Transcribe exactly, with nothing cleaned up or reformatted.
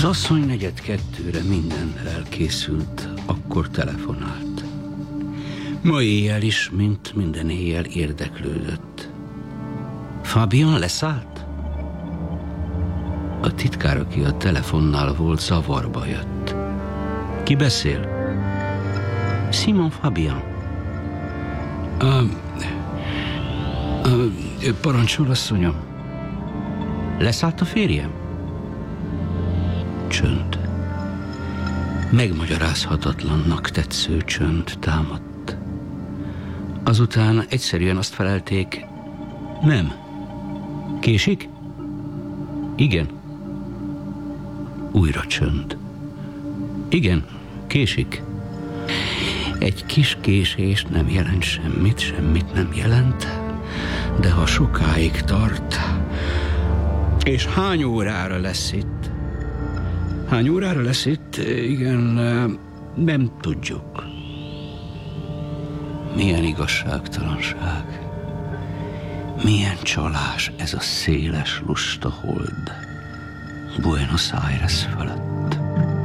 asszony negyed kettőre minden elkészült, akkor telefonált. Ma éjjel is, mint minden éjjel érdeklődött. Fabian leszállt? A titkár, aki a telefonnál volt, zavarba jött. Ki beszél? Simon Fabian. A, a, parancsol, asszonyom. Leszállt a férjem? Csönd. Megmagyarázhatatlannak tetsző csönd támadt. Azután egyszerűen azt felelték, nem. Késik? Igen. Újra csönd. Igen, késik. Egy kis késés nem jelent semmit, semmit nem jelent, de ha sokáig tart, és hány órára lesz itt? Hány órára lesz itt? Igen, nem tudjuk. Milyen igazságtalanság. Milyen csalás ez a széles lusta hold Buenos Aires fölött.